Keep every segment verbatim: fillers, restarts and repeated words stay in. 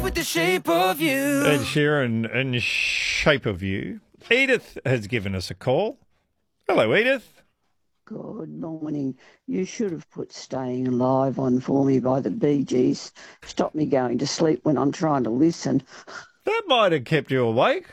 with the shape of you. Ed Sheeran and Shape of You. Edith has given us a call. Hello, Edith. Good morning. You should have put Staying Alive on for me by the Bee Gees. Stop me going to sleep when I'm trying to listen. That might have kept you awake.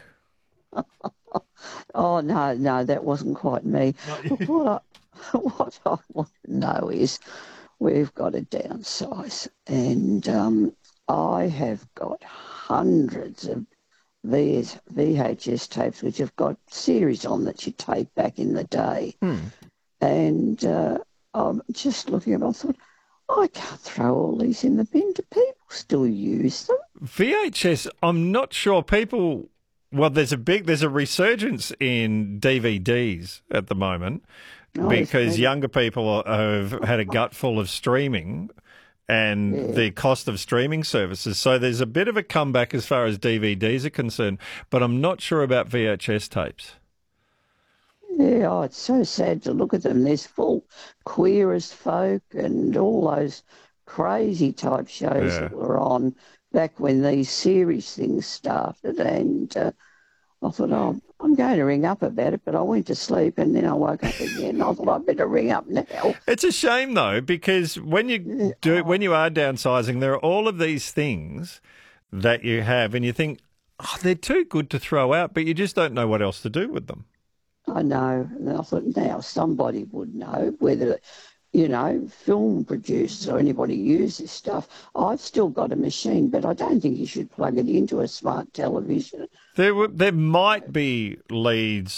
Oh, no, no, that wasn't quite me. Look, what, I, what I want to know is we've got to downsize, and um, I have got hundreds of V H S tapes which have got series on that you tape back in the day. Hmm. And uh, I'm just looking at them, I thought, I can't throw all these in the bin. Do people still use them? V H S, I'm not sure people... Well, there's a big, there's a resurgence in D V Ds at the moment Oh, because it's younger people have had a gut full of streaming and Yeah. the cost of streaming services. So there's a bit of a comeback as far as D V Ds are concerned, but I'm not sure about V H S tapes. Yeah, oh, it's so sad to look at them. There's full Queer as Folk and all those crazy type shows Yeah. that were on back when these series things started. And uh, I thought, oh, I'm going to ring up about it, but I went to sleep and then I woke up again. I thought I'd better ring up now. It's a shame though, because when you do, when you are downsizing, there are all of these things that you have, and you think, oh, they're too good to throw out, but you just don't know what else to do with them. I know. And I thought now somebody would know whether, you know, film producers or anybody use this stuff. I've still got a machine, but I don't think you should plug it into a smart television. There, w- there might be leads